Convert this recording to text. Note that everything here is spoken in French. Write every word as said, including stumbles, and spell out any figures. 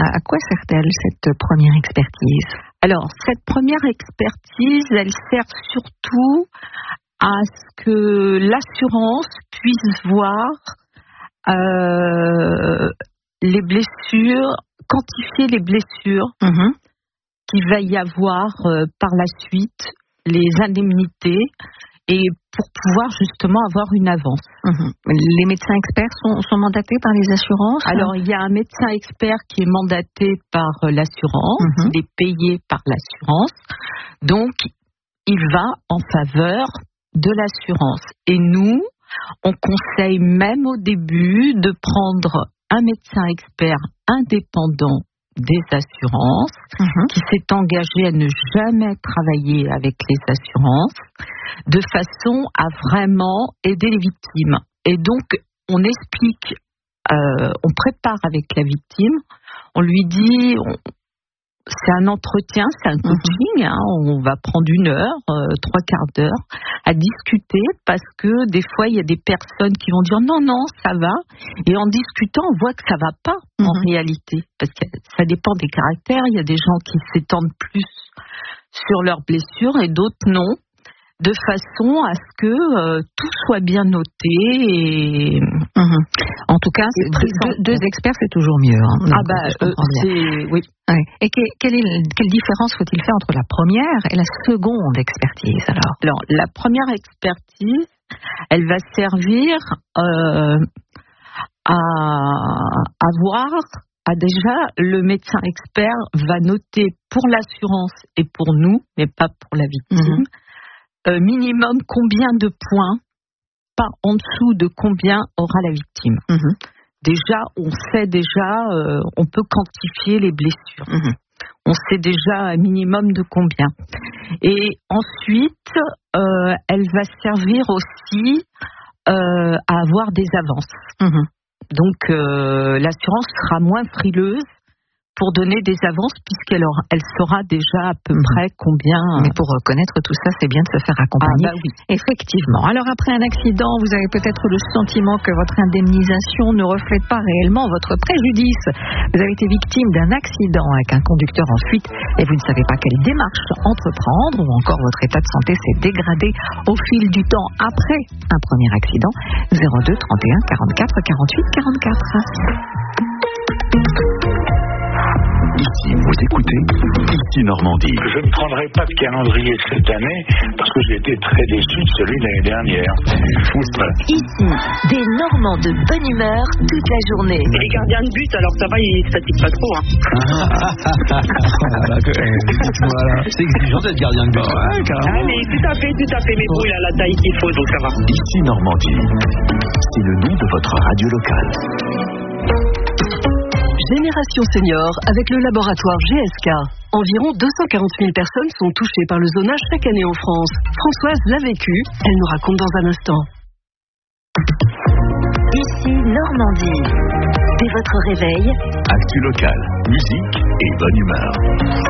À, à quoi sert-elle cette première expertise ? Alors, cette première expertise, elle sert surtout à ce que l'assurance puisse voir euh, les blessures, quantifier les blessures mmh. qu'il va y avoir euh, par la suite, les indemnités, et pour pouvoir justement avoir une avance. Mmh. Les médecins experts sont, sont mandatés par les assurances ? Alors, il y a un médecin expert qui est mandaté par l'assurance, mmh. il est payé par l'assurance, donc il va en faveur de l'assurance. Et nous, on conseille même au début de prendre un médecin expert indépendant des assurances, mmh. qui s'est engagé à ne jamais travailler avec les assurances, de façon à vraiment aider les victimes. Et donc, on explique, euh, on prépare avec la victime, on lui dit, on, c'est un entretien, c'est un coaching, mmh. hein, on va prendre une heure, euh, trois quarts d'heure à discuter, parce que des fois, il y a des personnes qui vont dire non, non, ça va, et en discutant, on voit que ça va pas mmh. en réalité, parce que ça dépend des caractères, il y a des gens qui s'étendent plus sur leurs blessures et d'autres non, de façon à ce que euh, tout soit bien noté et mmh. en tout cas deux, deux experts c'est toujours mieux hein. Donc, ah bah euh, c'est oui ouais. Et que, quelle, est, quelle différence faut-il faire entre la première et la seconde expertise alors alors la première expertise elle va servir euh, à, à voir à déjà le médecin expert va noter pour l'assurance et pour nous mais pas pour la victime mmh. Euh, minimum combien de points, pas en dessous de combien aura la victime. Mmh. Déjà, on sait déjà, euh, on peut quantifier les blessures. Mmh. On sait déjà un minimum de combien. Et ensuite, euh, elle va servir aussi euh, à avoir des avances. Mmh. Donc, euh, l'assurance sera moins frileuse pour donner des avances puisqu'elle aura, elle saura déjà à peu mmh. près combien. Mais pour connaître tout ça, c'est bien de se faire accompagner. Ah bah oui. Effectivement. Alors après un accident, vous avez peut-être le sentiment que votre indemnisation ne reflète pas réellement votre préjudice. Vous avez été victime d'un accident avec un conducteur en fuite et vous ne savez pas quelle démarche entreprendre ou encore votre état de santé s'est dégradé au fil du temps après un premier accident. zéro deux trente et un quarante-quatre quarante-huit quarante-quatre. Ici, vous écoutez Ici Normandie. Je ne prendrai pas de calendrier cette année parce que j'ai été très déçu de celui de l'année dernière. Ici, des Normands de bonne humeur toute la journée. Les gardiens de but, alors ça va, ils ne fatiguent pas trop. Hein. Voilà. C'est exigeant d'être gardien de but. Ouais, carrément. Ah, mais tout à fait, tout à fait. Mais bon, il a la taille qu'il faut, donc ça va. Ici Normandie, c'est le nom de votre radio locale. Génération Senior avec le laboratoire G S K. Environ deux cent quarante mille personnes sont touchées par le zonage chaque année en France. Françoise l'a vécu, elle nous raconte dans un instant. Ici Normandie. Dès votre réveil, actu local, musique et bonne humeur.